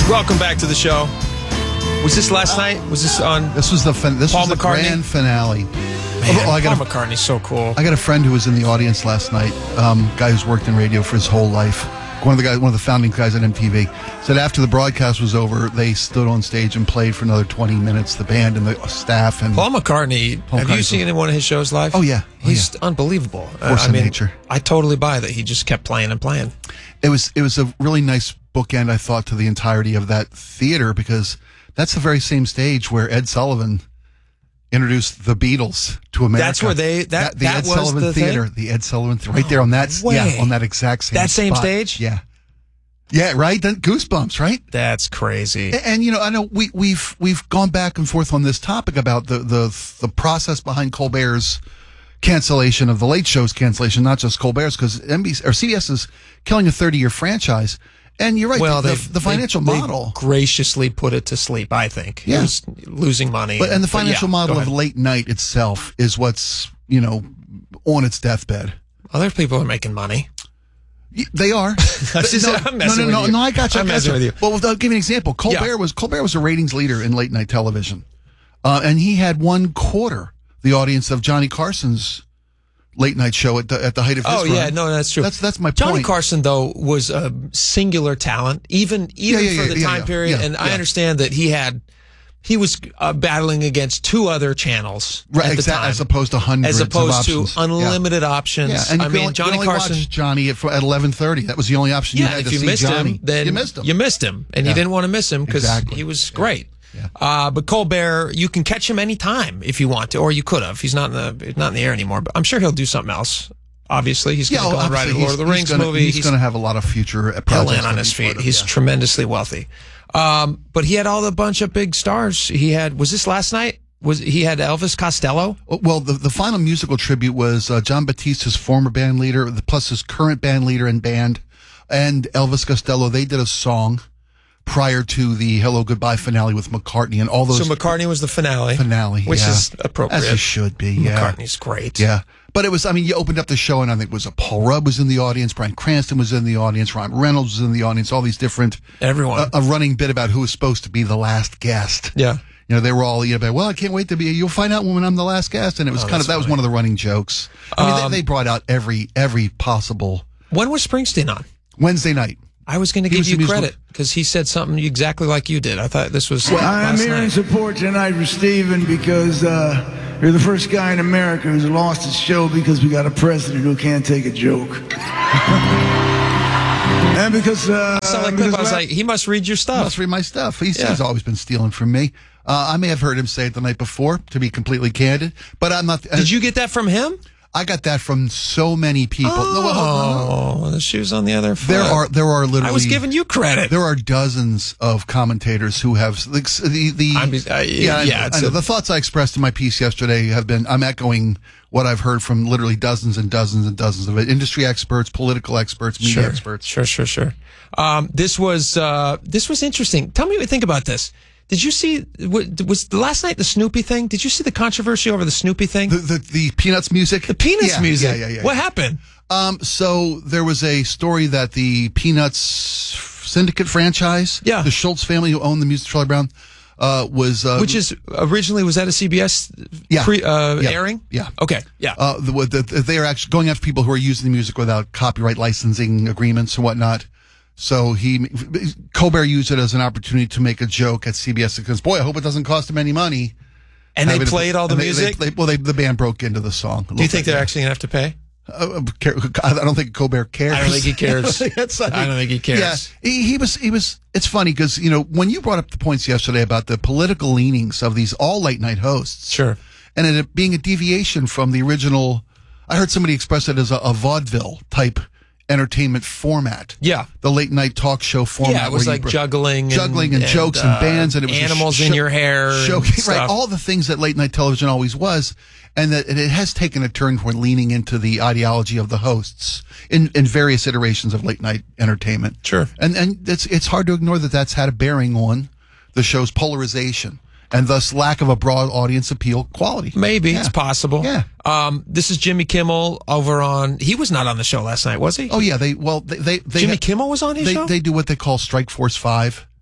Welcome back to the show. Was this last night? Was this on? This was the Paul was the McCartney? grand finale. Man, Paul McCartney's so cool. I got a friend who was in the audience last night. Guy who's worked in radio for his whole life. One of the founding guys at MTV said after the broadcast was over, they stood on stage and played for another 20 minutes. The band and the staff and Paul McCartney. Have you seen any one of his shows live? Oh yeah, he's unbelievable. Force of nature. I totally buy that. He just kept playing and playing. It was a really nice bookend, I thought, to the entirety of that theater, because that's the very same stage where Ed Sullivan introduced the Beatles to America. That's where the Ed was Sullivan the Theater, thing? the Ed Sullivan right there on that on that exact same that same spot. stage. Yeah, right. Then goosebumps, right? That's crazy. And I know we've gone back and forth on this topic about the process behind Colbert's cancellation of the Late Show's cancellation, not just Colbert's, because NBC or CBS is killing a 30-year franchise. And you're right. Well, the financial model graciously put it to sleep. I think he was losing money, and the financial model of late night itself is what's on its deathbed. Other people are making money. They are. I'm messing with you. No, I got you. I'm messing with you. Well, I'll give you an example. Colbert was a ratings leader in late night television, and he had 1/4 the audience of Johnny Carson's late night show at the height of his run. Oh yeah, no, that's true. That's my point. Johnny Carson, though, was a singular talent, even for the time period. And I understand that he was battling against 2 other channels at the time, as opposed to hundreds, as opposed of to unlimited options. Yeah, and Johnny Carson. Watch Johnny at 11:30. That was the only option you had to see Johnny. You missed him, and you didn't want to miss him because he was great. Yeah. But Colbert, you can catch him anytime if you want to, or you could have. He's not in the air anymore, but I'm sure he'll do something else. Obviously, he's going to go and write a Lord of the Rings movie. He's going to have a lot of future projects. He'll land on his feet. He's tremendously wealthy. But he had a bunch of big stars. He had, was this last night? He had Elvis Costello? Well, the final musical tribute was John Batista's former band leader, plus his current band leader and band, and Elvis Costello. They did a song prior to the Hello Goodbye finale with McCartney and all those. So McCartney was the finale, which is appropriate, as it should be. Yeah, McCartney's great. Yeah, but it was. You opened up the show, and I think it was Paul Rudd was in the audience, Bryan Cranston was in the audience, Ryan Reynolds was in the audience. All these different everyone a running bit about who was supposed to be the last guest. Yeah. They were all well, I can't wait to be. You'll find out when I'm the last guest, and it was that was one of the running jokes. They brought out every possible. When was Springsteen on? Wednesday night. I was going to give you credit because he said something exactly like you did. I thought this was. Well, I'm here in support tonight for Stephen because you're the first guy in America who's lost his show because we got a president who can't take a joke. And because I was like, he must read your stuff. He must read my stuff. He's always been stealing from me. I may have heard him say it the night before, to be completely candid, but I'm not. Did you get that from him? I got that from so many people. Oh, the shoe's on the other foot. There are literally. I was giving you credit. There are dozens of commentators who have the thoughts I expressed in my piece yesterday have been. I'm echoing what I've heard from literally dozens and dozens and dozens of industry experts, political experts, media experts. Sure. This was interesting. Tell me what you think about this. Did you see, was last night the Snoopy thing? Did you see the controversy over the Snoopy thing? The Peanuts music? The Peanuts music? Yeah. What happened? So there was a story that the Peanuts Syndicate franchise, the Schultz family who owned the music, Charlie Brown, was... Which is, originally, was that a CBS airing? Yeah. Okay, yeah. They are actually going after people who are using the music without copyright licensing agreements and whatnot. So Colbert used it as an opportunity to make a joke at CBS because, boy, I hope it doesn't cost him any money. And they played all the music? The band broke into the song. Do you think they're actually going to have to pay? I don't think Colbert cares. I don't think he cares. I don't think he cares. Yeah, he was. It's funny because when you brought up the points yesterday about the political leanings of these all late night hosts, sure, and it being a deviation from the original. I heard somebody express it as a vaudeville type entertainment format. Yeah. The late night talk show format. Yeah, it was like juggling and jokes and bands, and it was animals in your hair. Right, all the things that late night television always was. And that it has taken a turn toward leaning into the ideology of the hosts in various iterations of late night entertainment. Sure. And it's hard to ignore that that's had a bearing on the show's polarization and thus lack of a broad audience appeal quality. Maybe. It's possible. Yeah. This is Jimmy Kimmel over on, he was not on the show last night, was he? Oh yeah, they Jimmy Kimmel was on his show? They do what they call Strike Force 5.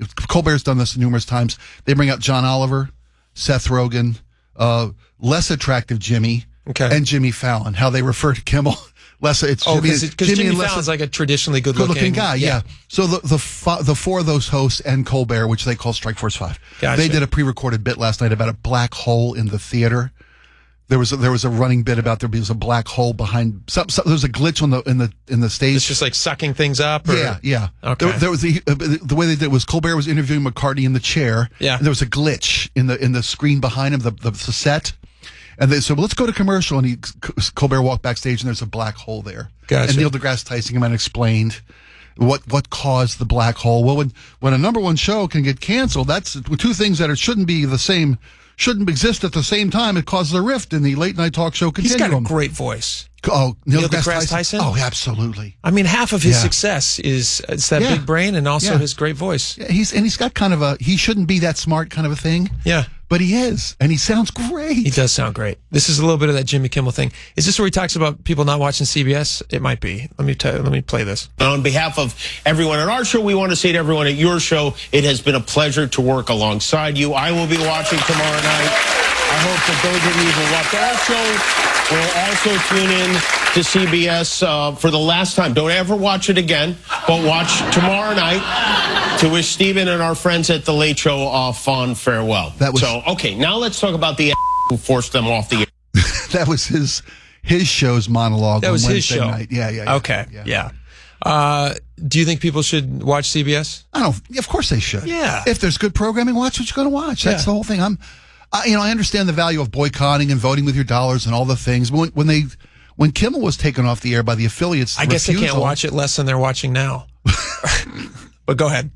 Colbert's done this numerous times. They bring out John Oliver, Seth Rogen, less attractive Jimmy, and Jimmy Fallon. How they refer to Kimmel. It's Jimmy Fallon's like a traditionally good-looking guy. Yeah. So the four of those hosts and Colbert, which they call Strike Force 5, they did a pre-recorded bit last night about a black hole in the theater. There was a running bit about there was a black hole behind. There was a glitch in the stage. It's just like sucking things up. Or? Yeah. Okay. There was the way they did it was Colbert was interviewing McCartney in the chair. Yeah. And there was a glitch in the screen behind him, the set. And they said, well, let's go to commercial. And Colbert walked backstage, and there's a black hole there. Gotcha. And Neil deGrasse Tyson came out and explained what caused the black hole. Well, when a number one show can get canceled, that's two things that shouldn't exist at the same time. It causes a rift in the late night talk show continuum. He's got a great voice. Oh, Neil deGrasse Tyson? Oh, absolutely. I mean, half of his success is that big brain and also his great voice. Yeah, he's got kind of he shouldn't be that smart kind of a thing. Yeah. But he is, and he sounds great. He does sound great. This is a little bit of that Jimmy Kimmel thing. Is this where he talks about people not watching CBS? It might be. Let me play this. On behalf of everyone at our show, we want to say to everyone at your show, it has been a pleasure to work alongside you. I will be watching tomorrow night. I hope that those of you who watch our show will also tune in to CBS for the last time. Don't ever watch it again, but watch tomorrow night to wish Stephen and our friends at The Late Show a fond farewell. Okay, now let's talk about the who forced them off the air. That was his show's monologue. That was on his Wednesday show. Night. Yeah. Okay. Yeah. Do you think people should watch CBS? Of course they should. Yeah. If there's good programming, watch what you're going to watch. That's the whole thing. I understand the value of boycotting and voting with your dollars and all the things. But when Kimmel was taken off the air by the affiliates, I guess they can't watch it less than they're watching now. But go ahead.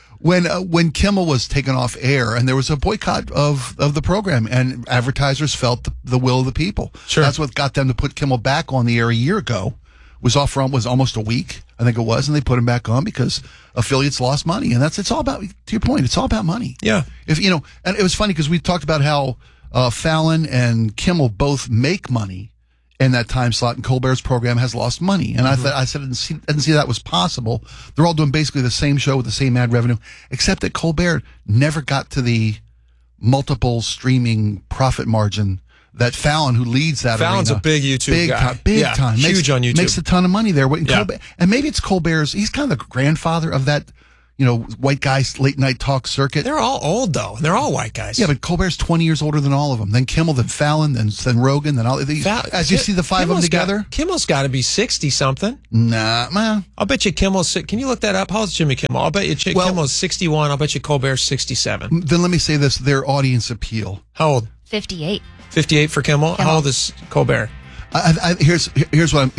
When Kimmel was taken off air, and there was a boycott of the program, and advertisers felt the will of the people. Sure. That's what got them to put Kimmel back on the air a year ago. Was almost a week, I think it was, and they put him back on because affiliates lost money, and it's all about, to your point, it's all about money. Yeah. And it was funny because we talked about how Fallon and Kimmel both make money in that time slot, and Colbert's program has lost money. And I said I didn't see that was possible. They're all doing basically the same show with the same ad revenue, except that Colbert never got to the multiple streaming profit margin that Fallon, who leads that Fallon's arena, a big YouTube guy. Big time. Huge on YouTube. Makes a ton of money there. And maybe it's Colbert's, he's kind of the grandfather of that, white guys late night talk circuit. They're all old, though. They're all white guys. Yeah, but Colbert's 20 years older than all of them. Then Kimmel, then Fallon, then Rogan, then all these. As you see the five of them together. Kimmel's got to be 60-something. Nah, man. I'll bet you Kimmel's... Can you look that up? How old's Jimmy Kimmel? I'll bet you Kimmel's 61. I'll bet you Colbert's 67. Then let me say this, their audience appeal. How old? 58. 58 for Kimmel? How old is Colbert? Here's what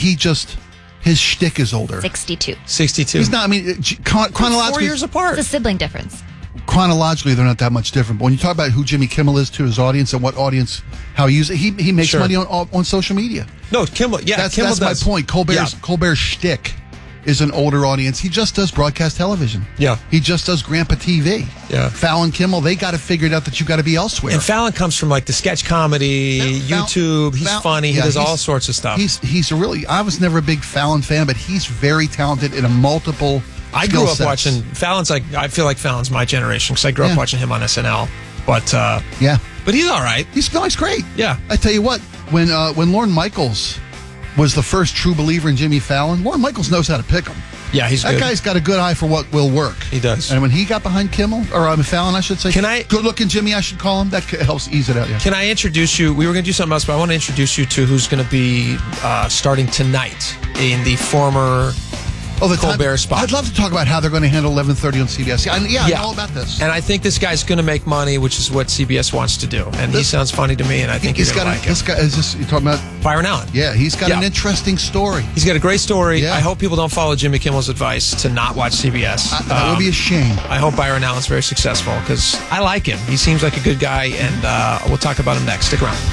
his shtick is older. 62. 62. He's not, chronologically... 4 years apart. It's a sibling difference. Chronologically, they're not that much different. But when you talk about who Jimmy Kimmel is to his audience and what audience, how he uses it, he makes money on social media. No, Kimmel, That's my point. Colbert's shtick is an older audience. He just does broadcast television. Yeah. He just does Grandpa TV. Yeah. Fallon, Kimmel, they got to figure it out that you got to be elsewhere. And Fallon comes from like the sketch comedy, YouTube. He's funny. He does all sorts of stuff. I was never a big Fallon fan, but he's very talented in a multiple I grew up watching Fallon's I feel like Fallon's my generation because I grew up watching him on SNL. But but he's all right. He's great. Yeah. I tell you what, when Lorne Michaels was the first true believer in Jimmy Fallon, Lorne Michaels knows how to pick him. Yeah, he's good. That guy's got a good eye for what will work. He does. And when he got behind Kimmel, or Fallon, I should say, good-looking Jimmy, I should call him, that helps ease it out. Yeah. Can I introduce you? We were going to do something else, but I want to introduce you to who's going to be starting tonight in the former Colbert spot. I'd love to talk about how they're going to handle 11:30 on CBS. I know all about this. And I think this guy's going to make money, which is what CBS wants to do. And he sounds funny to me, and I think he's going to like him. This guy, you're talking about? Byron Allen. Yeah, he's got an interesting story. He's got a great story. Yeah. I hope people don't follow Jimmy Kimmel's advice to not watch CBS. That would be a shame. I hope Byron Allen's very successful because I like him. He seems like a good guy, and we'll talk about him next. Stick around.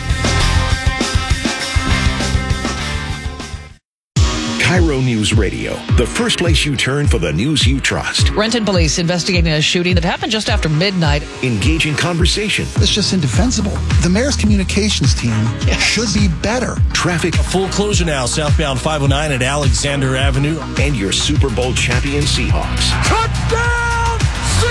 Cairo News Radio, the first place you turn for the news you trust. Renton police investigating a shooting that happened just after midnight. Engaging conversation. It's just indefensible. The mayor's communications team should be better. Traffic. A full closure now, southbound 509 at Alexander Avenue. And your Super Bowl champion Seahawks. Touchdown,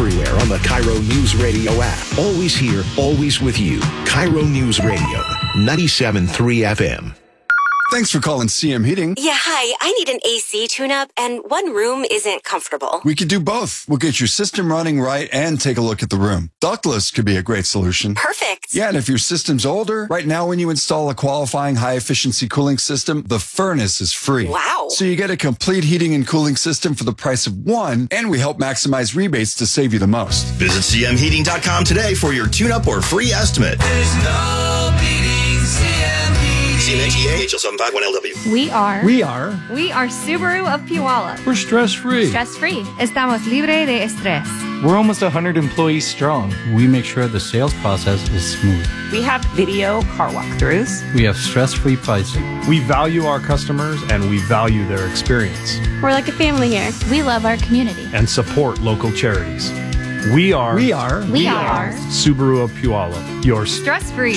everywhere on the Cairo News Radio app. Always here, always with you. Cairo News Radio, 97.3 FM. Thanks for calling CM Heating. Yeah, hi. I need an AC tune-up, and one room isn't comfortable. We could do both. We'll get your system running right and take a look at the room. Ductless could be a great solution. Perfect. Yeah, and if your system's older, right now when you install a qualifying high-efficiency cooling system, the furnace is free. Wow. So you get a complete heating and cooling system for the price of one, and we help maximize rebates to save you the most. Visit cmheating.com today for your tune-up or free estimate. There's no beating CM Heating. CMHEA HL751LW. We are Subaru of Puyallup. We're stress-free. Stress-free. Estamos libre de estrés. We're almost 100 employees strong. We make sure the sales process is smooth. We have video car walkthroughs. We have stress-free pricing. We value our customers and we value their experience. We're like a family here. We love our community. And support local charities. We are Subaru of Puyallup, your stress-free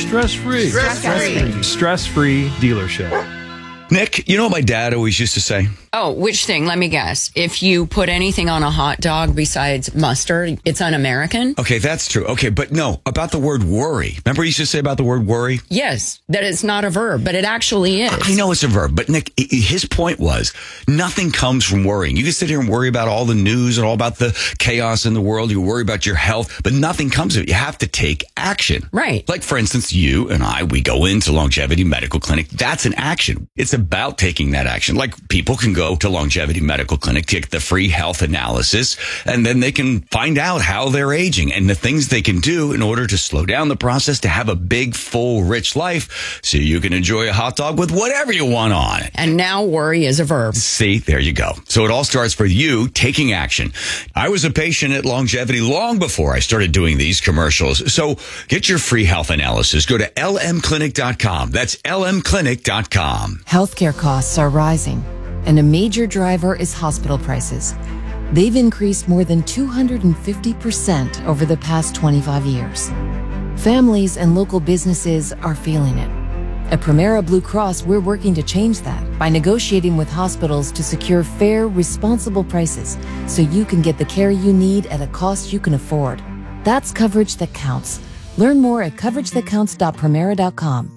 dealership. Nick, you know what my dad always used to say? Oh, which thing? Let me guess. If you put anything on a hot dog besides mustard, it's un-American? Okay, that's true. Okay, but no, about the word worry. Remember he used to say about the word worry? Yes, that it's not a verb, but it actually is. I know it's a verb, but Nick, his point was nothing comes from worrying. You can sit here and worry about all the news and all about the chaos in the world. You worry about your health, but nothing comes of it. You have to take action. Right. Like, for instance, you and I, we go into Longevity Medical Clinic. That's an action. It's about taking that action. Like, people can go to Longevity Medical Clinic to get the free health analysis, and then they can find out how they're aging and the things they can do in order to slow down the process to have a big, full, rich life so you can enjoy a hot dog with whatever you want on it. And now worry is a verb. See, there you go. So it all starts for you taking action. I was a patient at Longevity long before I started doing these commercials. So get your free health analysis. Go to lmclinic.com. That's lmclinic.com. Healthcare costs are rising, and a major driver is hospital prices. They've increased more than 250% over the past 25 years. Families and local businesses are feeling it. At Primera Blue Cross, we're working to change that by negotiating with hospitals to secure fair, responsible prices so you can get the care you need at a cost you can afford. That's coverage that counts. Learn more at coveragethatcounts.primera.com.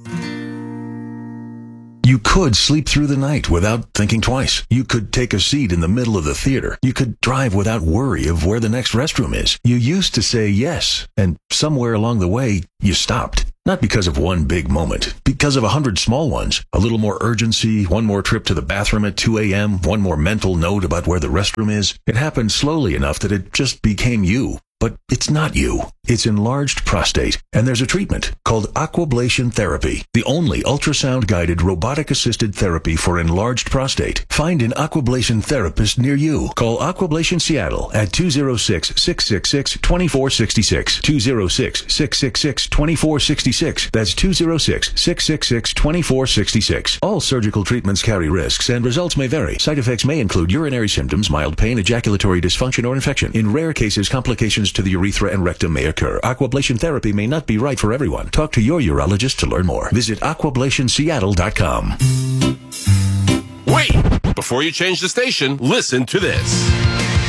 You could sleep through the night without thinking twice. You could take a seat in the middle of the theater. You could drive without worry of where the next restroom is. You used to say yes, and somewhere along the way, you stopped. Not because of one big moment, because of 100 small ones. A little more urgency, one more trip to the bathroom at 2 a.m., one more mental note about where the restroom is. It happened slowly enough that it just became you. But it's not you. It's enlarged prostate, and there's a treatment called aquablation therapy, the only ultrasound-guided robotic-assisted therapy for enlarged prostate. Find an aquablation therapist near you. Call Aquablation Seattle at 206-666-2466, 206-666-2466. That's 206-666-2466. All surgical treatments carry risks, and results may vary. Side effects may include urinary symptoms, mild pain, ejaculatory dysfunction, or infection. In rare cases, complications to the urethra and rectum may occur. Aquablation therapy may not be right for everyone. Talk to your urologist to learn more. Visit aquablationseattle.com. Wait! Before you change the station, listen to this.